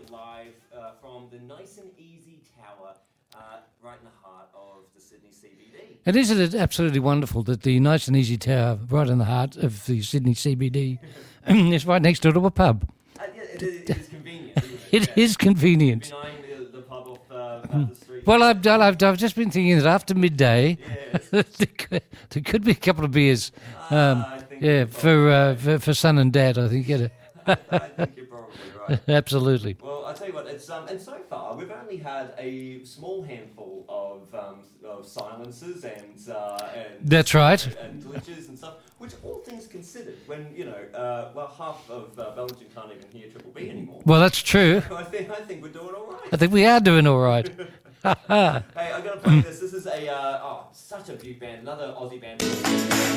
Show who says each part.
Speaker 1: live from the Nice and Easy Tower, right in the heart of the Sydney CBD.
Speaker 2: And isn't it absolutely wonderful that the Nice and Easy Tower, right in the heart of the Sydney CBD, is right next door to a pub?
Speaker 1: Yeah, it is convenient, isn't it?
Speaker 2: It is convenient.
Speaker 1: Behind the pub off the street.
Speaker 2: Well, I've just been thinking that after midday,
Speaker 1: Yes.
Speaker 2: there could be a couple of beers.
Speaker 1: I think
Speaker 2: For son and dad, I think. Yeah.
Speaker 1: I think you're probably right.
Speaker 2: Absolutely.
Speaker 1: Well, I'll tell you what, it's and so far we've only had a small handful of silences and
Speaker 2: That's right.
Speaker 1: and glitches and stuff. Which, all things considered, when half of Belgium can't even hear Triple B anymore.
Speaker 2: Well, that's true.
Speaker 1: I think we're doing all right.
Speaker 2: I think we are doing all right.
Speaker 1: Hey, I'm gonna play this. This is such a big band, another Aussie band.